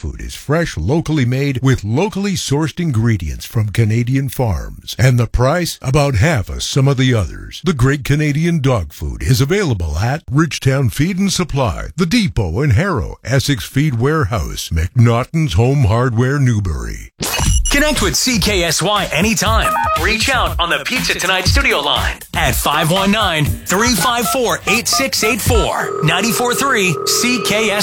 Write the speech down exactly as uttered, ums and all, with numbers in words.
food is fresh, locally made, with locally sourced ingredients from Canadian farms. And the price? About half of some of the others. The Great Canadian Dog Food is available at Ridgetown Feed and Supply, The Depot in Harrow, Essex Feed Warehouse, McNaughton's Home Hardware, Newbury. Connect with C K S Y anytime. Reach out on the Pizza Tonight studio line at five one nine, three five four, eight six eight four. ninety-four point three C K S Y.